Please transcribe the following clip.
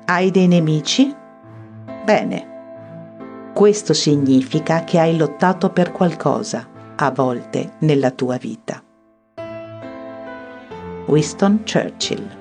Hai dei nemici? Bene, questo significa che hai lottato per qualcosa, a volte, nella tua vita. Winston Churchill.